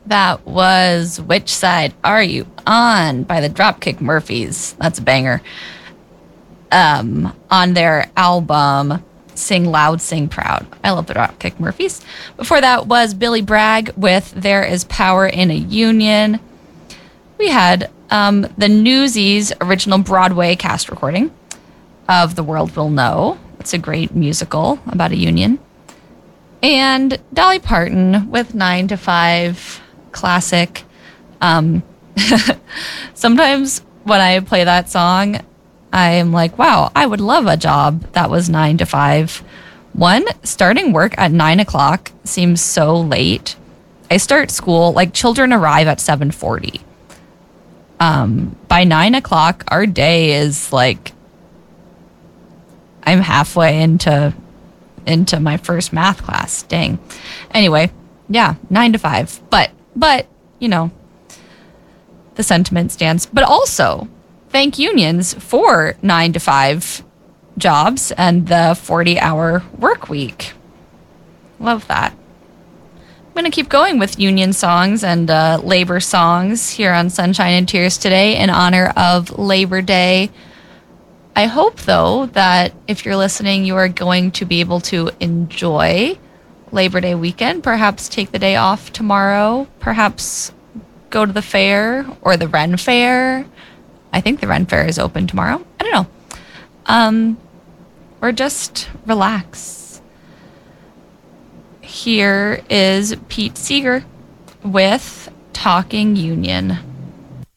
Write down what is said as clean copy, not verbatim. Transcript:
That was Which Side Are You On by the Dropkick Murphys. That's a banger. On their album Sing Loud, Sing Proud. I love the Dropkick Murphys. Before that was Billy Bragg with There Is Power in a Union. We had the Newsies original Broadway cast recording of The World Will Know. It's a great musical about a union. And Dolly Parton with 9 to 5 classic. Sometimes when I play that song, I'm like, wow, I would love a job that was 9 to 5. One, starting work at 9 o'clock seems so late. I start school, like children arrive at 7:40. By 9 o'clock, our day is like, I'm halfway into my first math class. Dang. Anyway, yeah, 9 to 5. But you know, the sentiment stands. But also, thank unions for 9 to 5 jobs and the 40-hour work week. Love that. I'm going to keep going with union songs and labor songs here on Sunshine and Tears today in honor of Labor Day. I hope, though, that if you're listening, you are going to be able to enjoy Labor Day weekend. Perhaps take the day off tomorrow. Perhaps go to the fair or the Ren Fair. I think the Ren Fair is open tomorrow. I don't know. Or just relax. Here is Pete Seeger with Talking Union.